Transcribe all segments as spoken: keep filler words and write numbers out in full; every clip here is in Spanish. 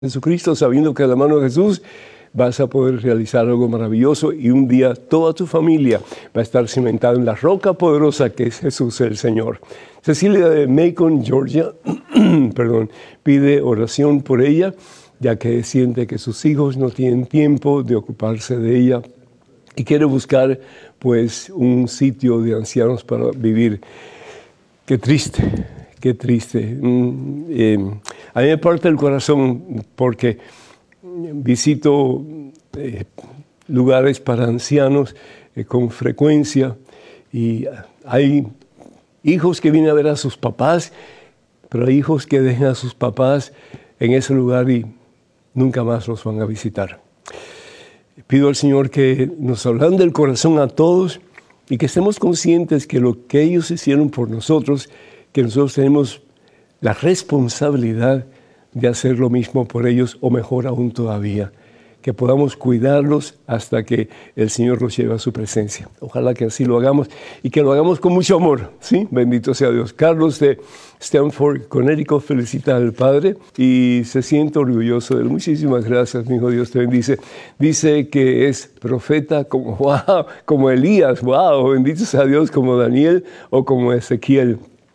Jesucristo, sabiendo que de la mano de Jesús vas a poder realizar algo maravilloso y un día toda tu familia va a estar cimentada en la roca poderosa que es Jesús el Señor. Cecilia de Macon, Georgia, perdón, pide oración por ella, ya que siente que sus hijos no tienen tiempo de ocuparse de ella y quiere buscar pues un sitio de ancianos para vivir. Qué triste. Qué triste. Mm, eh, a mí me parte el corazón porque visito eh, lugares para ancianos eh, con frecuencia y hay hijos que vienen a ver a sus papás, pero hay hijos que dejan a sus papás en ese lugar y nunca más los van a visitar. Pido al Señor que nos hablen del corazón a todos y que estemos conscientes que lo que ellos hicieron por nosotros, que nosotros tenemos la responsabilidad de hacer lo mismo por ellos, o mejor aún todavía, que podamos cuidarlos hasta que el Señor los lleve a su presencia. Ojalá que así lo hagamos y que lo hagamos con mucho amor, ¿sí? Bendito sea Dios. Carlos de Stamford, Connecticut, felicita al Padre y se siente orgulloso de él. Muchísimas gracias, mi hijo, Dios te bendice. Dice que es profeta como, wow, como Elías, wow, bendito sea Dios, como Daniel o como Ezequiel.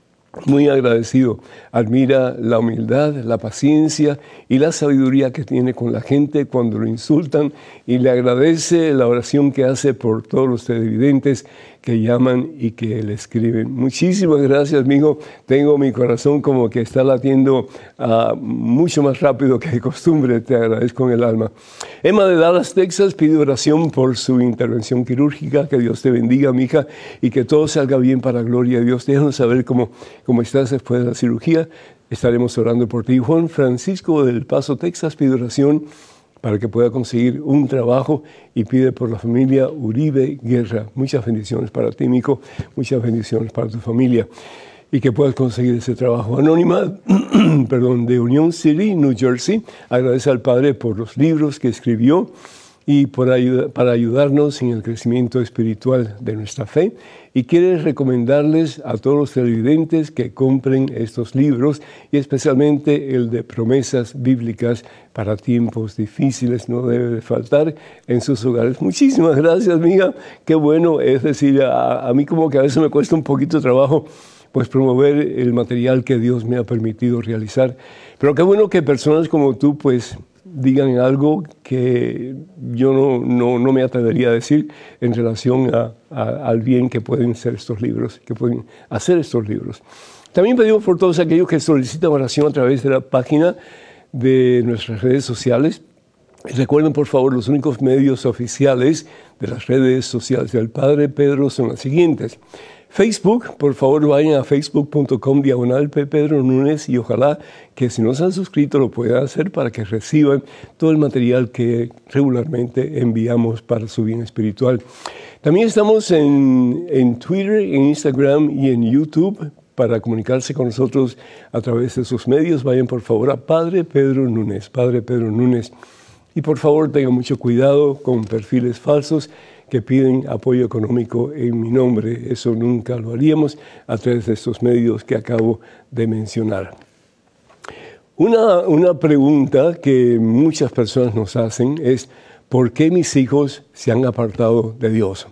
Muy agradecido. Admira la humildad, la paciencia y la sabiduría que tiene con la gente cuando lo insultan y le agradece la oración que hace por todos los televidentes que llaman y que le escriben. Muchísimas gracias, amigo. Tengo mi corazón como que está latiendo uh, mucho más rápido que de costumbre. Te agradezco en el alma. Emma de Dallas, Texas, pide oración por su intervención quirúrgica. Que Dios te bendiga, mija, y que todo salga bien para la gloria de Dios. Déjanos saber cómo, cómo estás después de la cirugía. Estaremos orando por ti. Juan Francisco del Paso, Texas, pide oración para que pueda conseguir un trabajo y pide por la familia Uribe Guerra. Muchas bendiciones para ti, mijo. Muchas bendiciones para tu familia y que puedas conseguir ese trabajo. Anónima, perdón, de Union City, New Jersey, agradece al Padre por los libros que escribió y por ayuda, para ayudarnos en el crecimiento espiritual de nuestra fe. Y quiere recomendarles a todos los televidentes que compren estos libros y especialmente el de promesas bíblicas para tiempos difíciles. No debe de faltar en sus hogares. Muchísimas gracias, amiga. Qué bueno. Es decir, a, a mí como que a veces me cuesta un poquito de trabajo pues promover el material que Dios me ha permitido realizar. Pero qué bueno que personas como tú pues digan algo que yo no, no, no me atrevería a decir en relación a, a, al bien que pueden ser estos libros, que pueden hacer estos libros. También pedimos por todos aquellos que solicitan oración a través de la página de nuestras redes sociales. Recuerden, por favor, los únicos medios oficiales de las redes sociales del Padre Pedro son los siguientes. Facebook, por favor vayan a facebook punto com diagonal P. Pedro Núñez y ojalá que si no se han suscrito lo puedan hacer para que reciban todo el material que regularmente enviamos para su bien espiritual. También estamos en, en Twitter, en Instagram y en YouTube para comunicarse con nosotros a través de sus medios. Vayan por favor a Padre Pedro Núñez, Padre Pedro Núñez. Y por favor tengan mucho cuidado con perfiles falsos que piden apoyo económico en mi nombre. Eso nunca lo haríamos a través de estos medios que acabo de mencionar. Una, una pregunta que muchas personas nos hacen es, ¿por qué mis hijos se han apartado de Dios?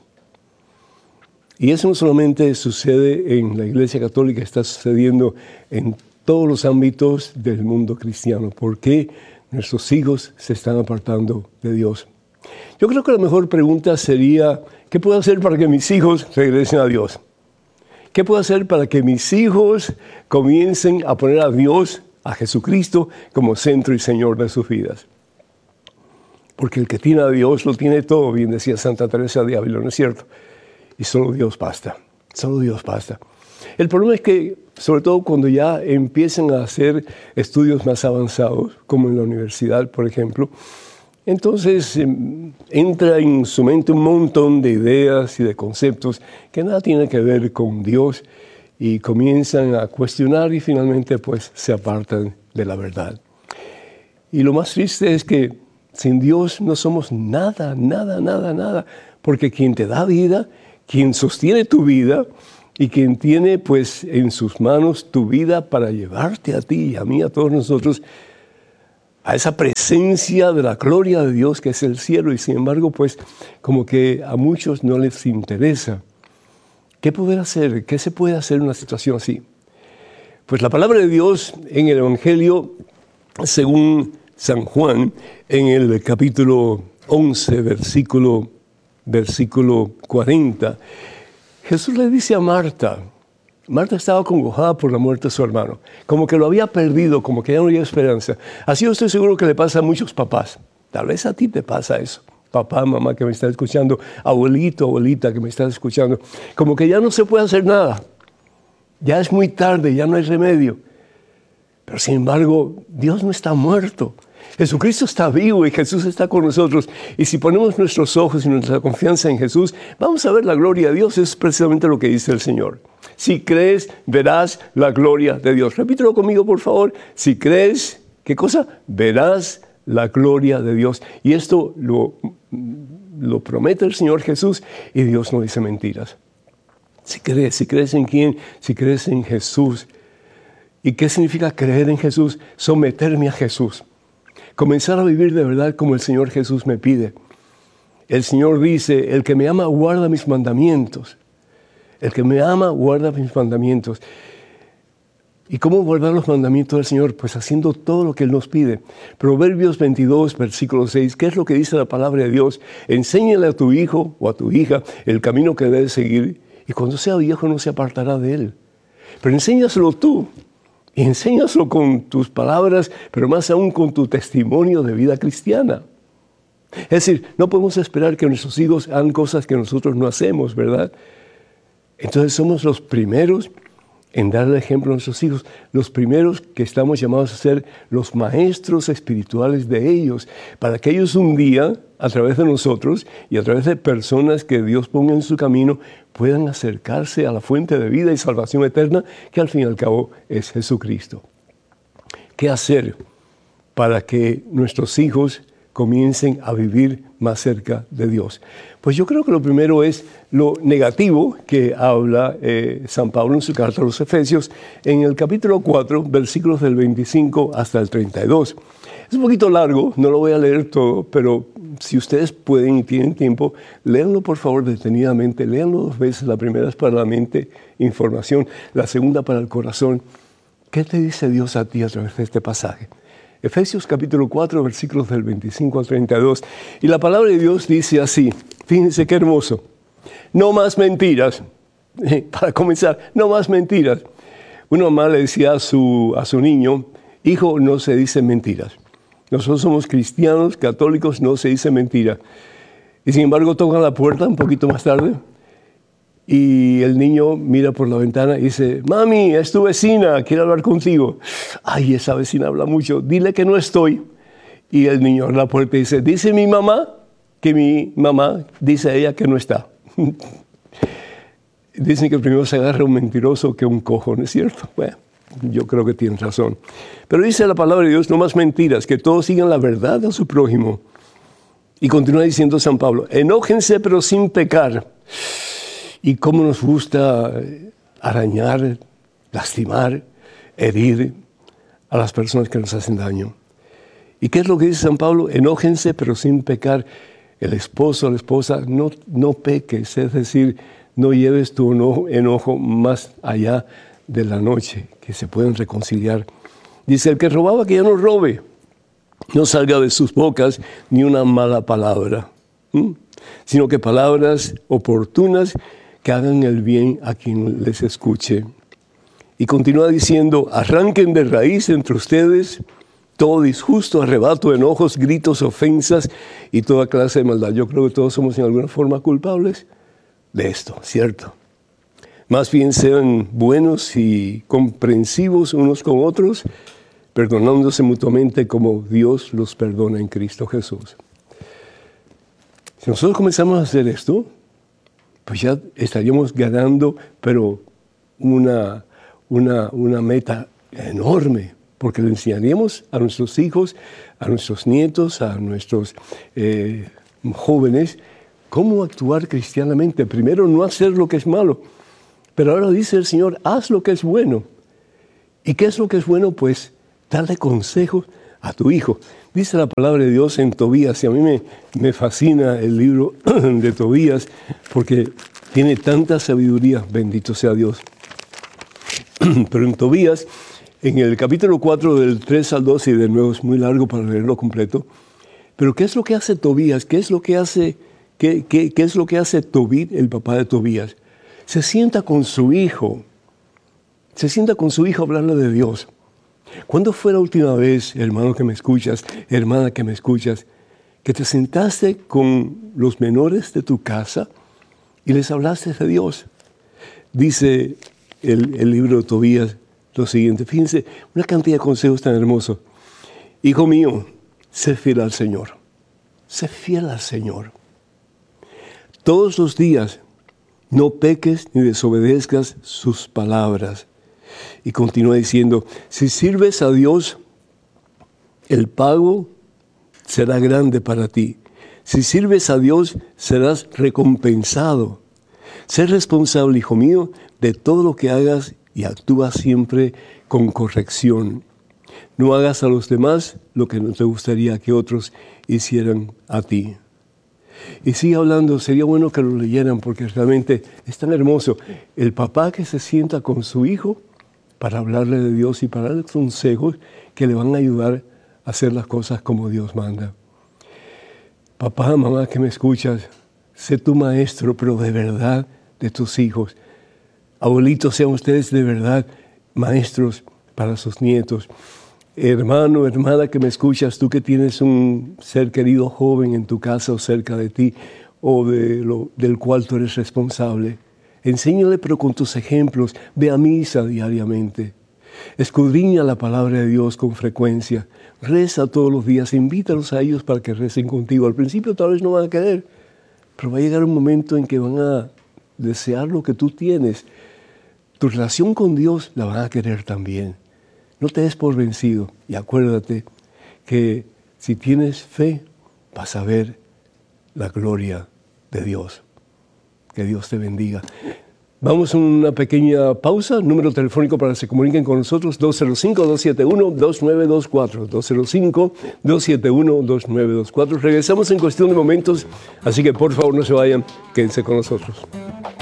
Y eso no solamente sucede en la Iglesia Católica, está sucediendo en todos los ámbitos del mundo cristiano. ¿Por qué nuestros hijos se están apartando de Dios? Yo creo que la mejor pregunta sería, ¿qué puedo hacer para que mis hijos regresen a Dios? ¿Qué puedo hacer para que mis hijos comiencen a poner a Dios, a Jesucristo, como centro y Señor de sus vidas? Porque el que tiene a Dios lo tiene todo, bien decía Santa Teresa de Ávila, ¿no es cierto? Y solo Dios basta, solo Dios basta. El problema es que, sobre todo cuando ya empiezan a hacer estudios más avanzados, como en la universidad, por ejemplo, entonces eh, entra en su mente un montón de ideas y de conceptos que nada tienen que ver con Dios y comienzan a cuestionar y finalmente pues se apartan de la verdad. Y lo más triste es que sin Dios no somos nada, nada, nada, nada, porque quien te da vida, quien sostiene tu vida y quien tiene pues en sus manos tu vida para llevarte a ti y a mí, a todos nosotros, a esa presencia de la gloria de Dios que es el cielo, y sin embargo, pues como que a muchos no les interesa. ¿Qué poder hacer? ¿Qué se puede hacer en una situación así? Pues la palabra de Dios en el Evangelio, según San Juan, en el capítulo once, versículo, versículo cuarenta, Jesús le dice a Marta, Marta estaba acongojada por la muerte de su hermano, como que lo había perdido, como que ya no había esperanza. Así yo estoy seguro que le pasa a muchos papás. Tal vez a ti te pasa eso. Papá, mamá que me está escuchando, abuelito, abuelita que me está escuchando. Como que ya no se puede hacer nada. Ya es muy tarde, ya no hay remedio. Pero sin embargo, Dios no está muerto. Jesucristo está vivo y Jesús está con nosotros. Y si ponemos nuestros ojos y nuestra confianza en Jesús, vamos a ver la gloria de Dios. Eso es precisamente lo que dice el Señor. Si crees, verás la gloria de Dios. Repítelo conmigo, por favor. Si crees, ¿qué cosa? Verás la gloria de Dios. Y esto lo, lo promete el Señor Jesús, y Dios no dice mentiras. Si crees, si crees en quién, si crees en Jesús. ¿Y qué significa creer en Jesús? Someterme a Jesús. Comenzar a vivir de verdad como el Señor Jesús me pide. El Señor dice, el que me ama guarda mis mandamientos. El que me ama guarda mis mandamientos. ¿Y cómo guardar los mandamientos del Señor? Pues haciendo todo lo que Él nos pide. Proverbios veintidós, versículo seis, ¿qué es lo que dice la palabra de Dios? Enséñale a tu hijo o a tu hija el camino que debe seguir, y cuando sea viejo no se apartará de él. Pero enséñaselo tú. Y enséñaselo con tus palabras, pero más aún con tu testimonio de vida cristiana. Es decir, no podemos esperar que nuestros hijos hagan cosas que nosotros no hacemos, ¿verdad? Entonces somos los primeros en darle ejemplo a nuestros hijos, los primeros que estamos llamados a ser los maestros espirituales de ellos, para que ellos un día, a través de nosotros y a través de personas que Dios ponga en su camino, puedan acercarse a la fuente de vida y salvación eterna, que al fin y al cabo es Jesucristo. ¿Qué hacer para que nuestros hijos comiencen a vivir más cerca de Dios? Pues yo creo que lo primero es lo negativo que habla eh, San Pablo en su carta a los Efesios, en el capítulo cuatro, versículos del veinticinco hasta el treinta y dos. Es un poquito largo, no lo voy a leer todo, pero si ustedes pueden y tienen tiempo, léanlo por favor detenidamente, léanlo dos veces. La primera es para la mente, información, la segunda para el corazón. ¿Qué te dice Dios a ti a través de este pasaje? Efesios capítulo cuatro, versículos del veinticinco al treinta y dos. Y la palabra de Dios dice así, fíjense qué hermoso. No más mentiras. Para comenzar, no más mentiras. Una mamá le decía a su, a su niño, hijo, no se dicen mentiras. Nosotros somos cristianos, católicos, no se dice mentira. Y sin embargo tocan la puerta un poquito más tarde y el niño mira por la ventana y dice, mami, es tu vecina, quiere hablar contigo. Ay, esa vecina habla mucho, dile que no estoy. Y el niño abre la puerta y dice, dice mi mamá que mi mamá dice a ella que no está. Dicen que primero se agarra un mentiroso que un cojo, ¿no es cierto? Bueno, yo creo que tienen razón. Pero dice la palabra de Dios, no más mentiras, que todos sigan la verdad a su prójimo. Y continúa diciendo San Pablo, enójense pero sin pecar. Y cómo nos gusta arañar, lastimar, herir a las personas que nos hacen daño. ¿Y qué es lo que dice San Pablo? Enójense pero sin pecar. El esposo o la esposa, no, no peques, es decir, no lleves tu enojo, enojo más allá de la noche, que se pueden reconciliar. Dice, el que robaba que ya no robe, no salga de sus bocas ni una mala palabra, ¿m? sino que palabras oportunas que hagan el bien a quien les escuche. Y continúa diciendo, arranquen de raíz entre ustedes todo disgusto, arrebato, enojos, gritos, ofensas y toda clase de maldad. Yo creo que todos somos en alguna forma culpables de esto, ¿cierto? Más bien sean buenos y comprensivos unos con otros, perdonándose mutuamente como Dios los perdona en Cristo Jesús. Si nosotros comenzamos a hacer esto, pues ya estaríamos ganando, pero una, una, una meta enorme, porque le enseñaríamos a nuestros hijos, a nuestros nietos, a nuestros eh, jóvenes, cómo actuar cristianamente. Primero, no hacer lo que es malo, pero ahora dice el Señor, haz lo que es bueno. ¿Y qué es lo que es bueno? Pues darle consejos a tu hijo. Dice la palabra de Dios en Tobías, y a mí me, me fascina el libro de Tobías porque tiene tanta sabiduría, bendito sea Dios. Pero en Tobías, en el capítulo cuatro, del tres al doce, y de nuevo es muy largo para leerlo completo, pero ¿qué es lo que hace Tobías? ¿Qué es lo que hace, qué, qué, qué es lo que hace Tobit, el papá de Tobías? Se sienta con su hijo, se sienta con su hijo a hablarle de Dios. ¿Cuándo fue la última vez, hermano que me escuchas, hermana que me escuchas, que te sentaste con los menores de tu casa y les hablaste de Dios? Dice el, el libro de Tobías lo siguiente, fíjense, una cantidad de consejos tan hermosos. Hijo mío, sé fiel al Señor, sé fiel al Señor. Todos los días no peques ni desobedezcas sus palabras. Y continúa diciendo, si sirves a Dios, el pago será grande para ti. Si sirves a Dios, serás recompensado. Sé responsable, hijo mío, de todo lo que hagas y actúa siempre con corrección. No hagas a los demás lo que no te gustaría que otros hicieran a ti. Y sigue hablando, sería bueno que lo leyeran porque realmente es tan hermoso. El papá que se sienta con su hijo para hablarle de Dios y para darle consejos que le van a ayudar a hacer las cosas como Dios manda. Papá, mamá que me escuchas, sé tu maestro, pero de verdad de tus hijos. Abuelitos, sean ustedes de verdad maestros para sus nietos. Hermano, hermana que me escuchas, tú que tienes un ser querido joven en tu casa o cerca de ti, o de lo, del cual tú eres responsable, enséñale pero con tus ejemplos, ve a misa diariamente, escudriña la palabra de Dios con frecuencia, reza todos los días, invítalos a ellos para que recen contigo. Al principio tal vez no van a querer, pero va a llegar un momento en que van a desear lo que tú tienes. Tu relación con Dios la van a querer también. No te des por vencido y acuérdate que si tienes fe vas a ver la gloria de Dios. Que Dios te bendiga. Vamos a una pequeña pausa. Número telefónico para que se comuniquen con nosotros, dos cero cinco, dos siete uno, dos nueve dos cuatro. dos cero cinco, dos siete uno, dos nueve dos cuatro. Regresamos en cuestión de momentos, así que por favor no se vayan, quédense con nosotros.